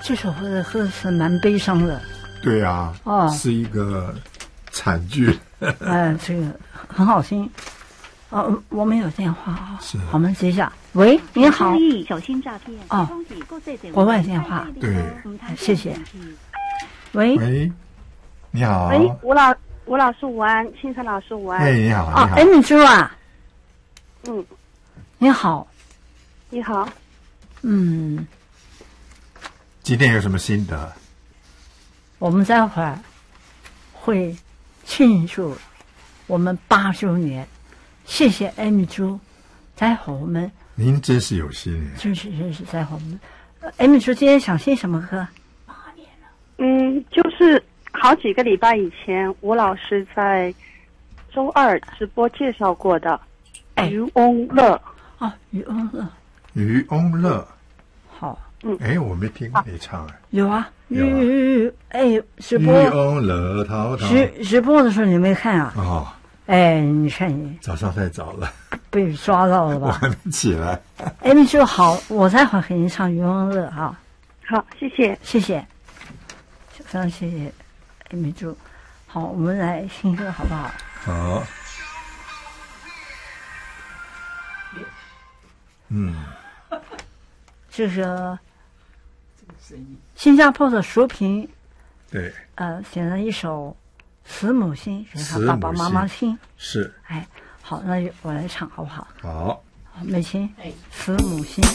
这首歌是蛮悲伤的。 对啊，是一个惨剧。 这个很好听。我们有电话啊， 是， 我们接一下。喂，您好。 小心诈骗。 国外电话。 对， 谢谢。喂， 你好。 喂，吴老师午安，清晨老师午安。 哎，你好，你好。 Amy Zhu啊。你好。 你好。 今天有什么心得？ 我们待会儿会庆祝我们8周年，谢谢 Amy Zhu。待会儿我们您真是有心， 真是待会儿我们Amy Zhu今天想听什么歌？8年了。就是好几个礼拜以前，吴老师在周2直播介绍过的渔翁乐。 渔翁乐。 渔翁乐。 好。 我没听过你唱。 有啊。直播渔翁乐滔滔。 直播的时候你没看啊？你看你早上太早了， 被抓到了吧？ 我还没起来。 Amy Zhu好，我待会儿给您唱渔翁乐啊。 好，谢谢， 谢谢，非常谢谢 Amy Zhu。好，我们来听歌好不好？ 好。 这个新加坡的淑萍， 对， 写了一首《慈母心》给他爸爸妈妈听。 是。 好，那我来唱好不好？ 好。 美琴，《慈母心》。